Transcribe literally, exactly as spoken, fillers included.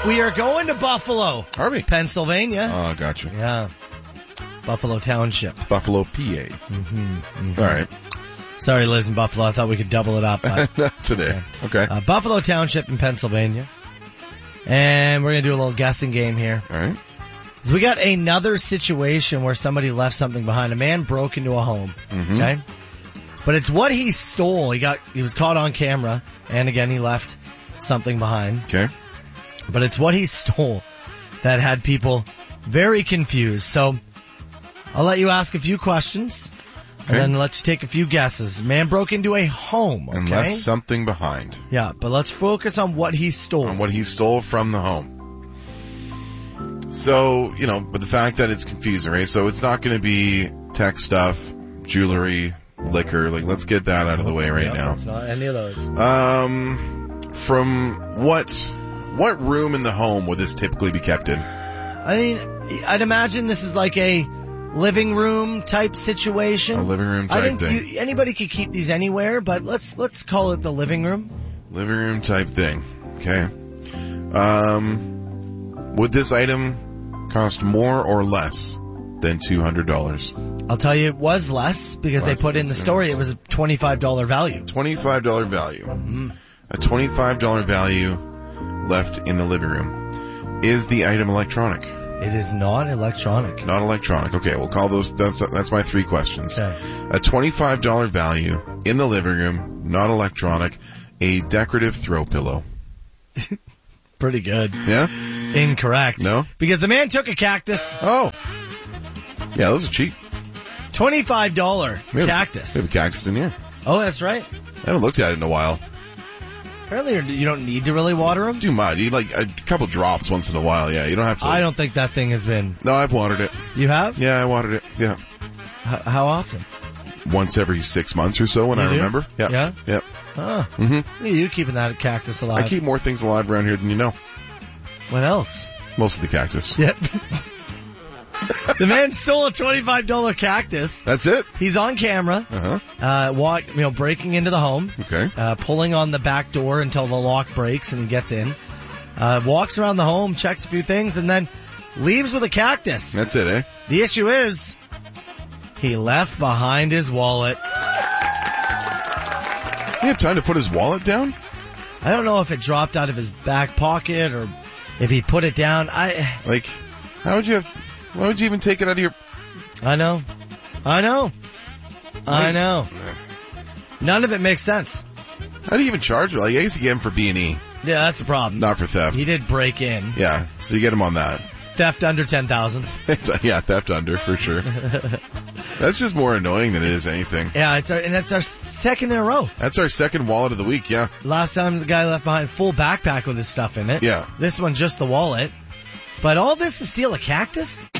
We are going to Buffalo. Are we? Pennsylvania. Oh, gotcha. Yeah. Buffalo Township. Buffalo, P A. Mm-hmm, mm-hmm. All right. Sorry, Liz in Buffalo. I thought we could double it up. But, Not today. Okay. uh, Buffalo Township in Pennsylvania. And we're going to do a little guessing game here. All right. So we got another situation where somebody left something behind. A man broke into a home. Mm-hmm. Okay. But it's what he stole. He got, he was caught on camera. And again, he left something behind. Okay. But it's what he stole that had people very confused. So I'll let you ask a few questions. Okay. And then let's take a few guesses. Man broke into a home. Okay. And left something behind. Yeah, but let's focus on what he stole. On what he stole from the home. So, you know, but the fact that it's confusing, right? So it's not going to be tech stuff, jewelry, liquor. Like, let's get that out of the way right Yep, now. It's not any of those. Um, from what what room in the home would this typically be kept in? I mean, I'd imagine this is like a living room type situation. A living room type I think thing. You, anybody could keep these anywhere, but let's let's call it the living room. Living room type thing. Okay. Um, would this item cost more or less than two hundred dollars? I'll tell you, it was less because Less they put than in the two hundred. story it was a twenty-five dollars value. twenty-five dollars value. Mm-hmm. A twenty-five dollars value left in the living room. Is the item electronic? It is not electronic. Not electronic. Okay, we'll call those, that's, that's my three questions. Okay. A twenty-five dollars value in the living room, not electronic, a decorative throw pillow. Pretty good. Yeah? Incorrect. No? Because the man took a cactus. Oh. Yeah, those are cheap. twenty-five dollars We have, cactus. We have a cactus in here. Oh, that's right. I haven't looked at it in a while. Apparently you don't need to really water them. Too much. You like a couple drops once in a while. Yeah, you don't have to. I don't think that thing has been. No, I've watered it. You have? Yeah, I watered it. Yeah. H- how often? Once every six months or so when You I do? remember. Yeah. Yeah? Yep. Oh. Mm-hmm. Look at you keeping that cactus alive. I keep more things alive around here than you know. What else? Most of the cactus. Yep. The man stole a twenty-five dollars cactus. That's it. He's on camera. Uh-huh. Uh, walk, you know, breaking into the home. Okay. Uh, pulling on the back door until the lock breaks and he gets in. Uh, walks around the home, checks a few things, and then leaves with a cactus. That's it, eh? The issue is, he left behind his wallet. He had time to put his wallet down? I don't know if it dropped out of his back pocket or if he put it down. I, Like, how would you have, why would you even take it out of your... I know. I know. I Like- know. None of it makes sense. How do you even charge it? Like, I guess you get him for B and E, Yeah, that's a problem. not for theft. He did break in. Yeah, so you get him on that. Theft under ten thousand. Yeah, theft under, for sure. That's just more annoying than it is anything. Yeah, it's our, and it's our second in a row. That's our second wallet of the week, yeah. Last time the guy left behind a full backpack with his stuff in it. Yeah. This one just the wallet. But all this to steal a cactus?